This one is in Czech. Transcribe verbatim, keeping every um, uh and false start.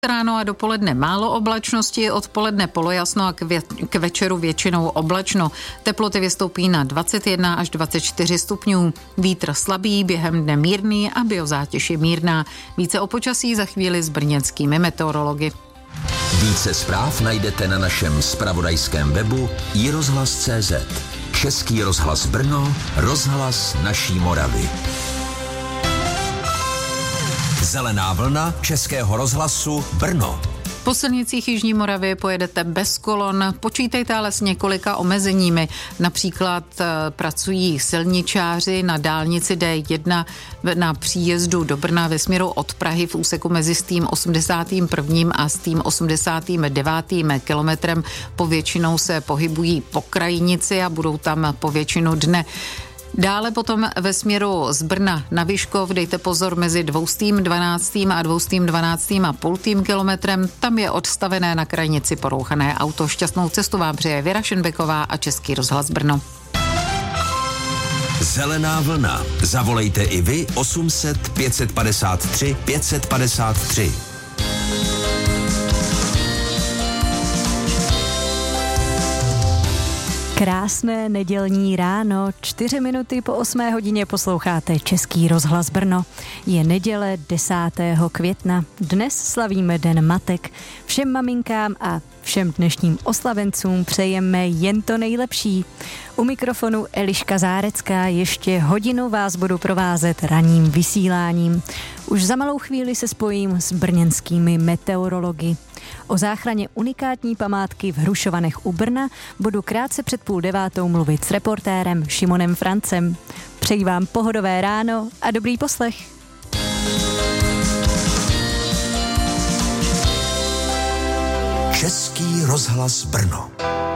Ráno a dopoledne málo oblačnosti, odpoledne polojasno a k, vě- k večeru většinou oblačno. Teploty vystoupí na dvacet jedna až dvacet čtyři stupňů. Vítr slabý, během dne mírný a biozátěž je mírná. Více o počasí za chvíli s brněnskými meteorology. Více zpráv najdete na našem zpravodajském webu i rozhlas tečka cé zet. Český rozhlas Brno, rozhlas naší Moravy. Zelená vlna Českého rozhlasu Brno. Po silnicích Jižní Moravy pojedete bez kolon, počítejte ale s několika omezeními. Například pracují silničáři na dálnici D jedna na příjezdu do Brna ve směru od Prahy v úseku mezi s tím osmdesátým prvním a s tím osmdesátým devátým kilometrem. Povětšinou se pohybují po krajnici a budou tam po většinu dne. Dále potom ve směru z Brna na Vyškov dejte pozor mezi dvoustým dvanáctým a dvoustým dvanáctým a půltým kilometrem. Tam je odstavené na krajnici porouchané auto. Šťastnou cestu vám přeje Věra Šenbeková a Český rozhlas Brno. Zelená vlna. Zavolejte i vy osm set pět padesát tři pět padesát tři. Krásné nedělní ráno, čtyři minuty po osmé hodině posloucháte Český rozhlas Brno. Je neděle desátého května. Dnes slavíme Den matek. Všem maminkám a všem dnešním oslavencům přejeme jen to nejlepší. U mikrofonu Eliška Zárecká, ještě hodinu vás budu provázet ranním vysíláním. Už za malou chvíli se spojím s brněnskými meteorology. O záchraně unikátní památky v Hrušovanech u Brna budu krátce před půl devátou mluvit s reportérem Šimonem Francem. Přeji vám pohodové ráno a dobrý poslech. Český rozhlas Brno.